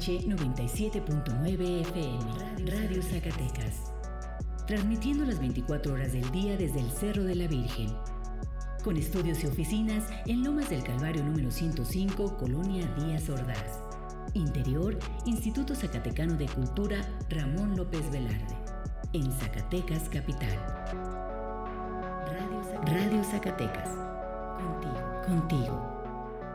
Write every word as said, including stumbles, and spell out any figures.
H noventa y siete punto nueve F M, Radio Zacatecas. Transmitiendo las veinticuatro horas del día desde el Cerro de la Virgen. Con estudios y oficinas en Lomas del Calvario número ciento cinco, Colonia Díaz Ordaz. Interior, Instituto Zacatecano de Cultura Ramón López Velarde. En Zacatecas, capital. Radio Zacatecas. Radio Zacatecas. Contigo. Contigo.